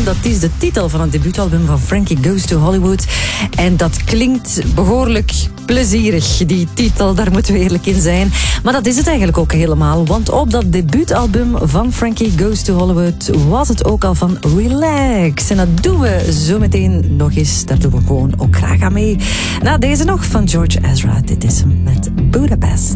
Dat is de titel van het debuutalbum van Frankie Goes to Hollywood. En dat klinkt behoorlijk plezierig, die titel. Daar moeten we eerlijk in zijn. Maar dat is het eigenlijk ook helemaal. Want op dat debuutalbum van Frankie Goes to Hollywood was het ook al van relax. En dat doen we zo meteen nog eens. Daar doen we gewoon ook graag aan mee. Na deze nog van George Ezra. Dit is hem met Budapest.